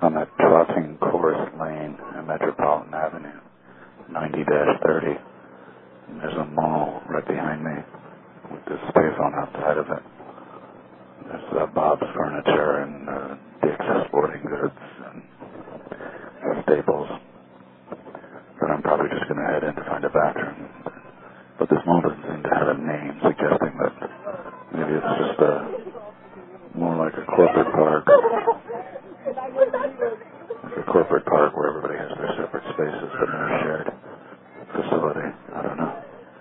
I'm at Crossing Chorus Lane and Metropolitan Avenue, 90-30. And there's a mall right behind me with this payphone outside of it. There's Bob's Furniture and Dick's Sporting Goods and Staples. But I'm probably just going to head in to find a bathroom. But this mall doesn't seem to have a name, suggesting that maybe it's just more like a corporate park. Like a corporate park where everybody has their separate spaces but no shared facility. I don't know.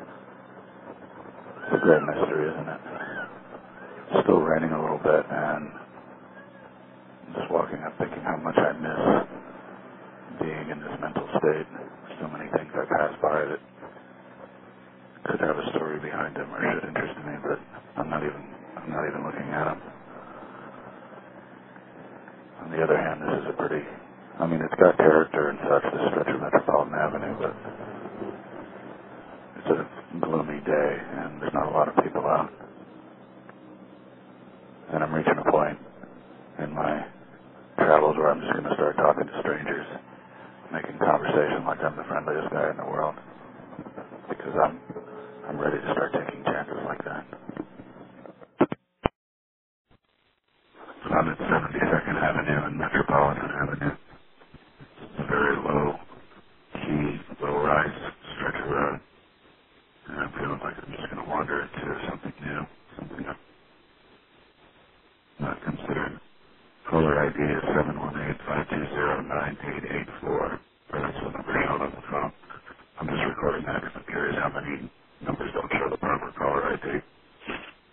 It's a great mystery, isn't it? It's still raining a little bit, and I'm just walking up thinking how much I miss being in this mental state. So many things I pass by that could have a story behind them or should interest me, but I'm not even looking at them. On the other hand, this is a pretty, it's got character and such, this stretch of Metropolitan Avenue, but it's a gloomy day and there's not a lot of people out. And I'm reaching a point in my travels where I'm just going to start talking to strangers, making conversation like I'm the friendliest guy in the world, because I'm ready to start taking chances like that. I'm at 72nd Avenue and Metropolitan Avenue. It's a very low-key, low-rise stretch of road. And I'm feeling like I'm just going to wander into something new, something I've not considered. Caller ID is 718-520-9884. That's the number shown on the phone. I'm just recording that because I'm curious how many numbers don't show the proper caller ID.